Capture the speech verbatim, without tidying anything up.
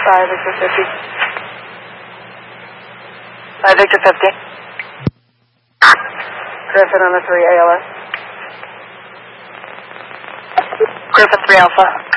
five Victor fifty. five Victor fifty. Griffin on the three A L S. Griffin three Alpha.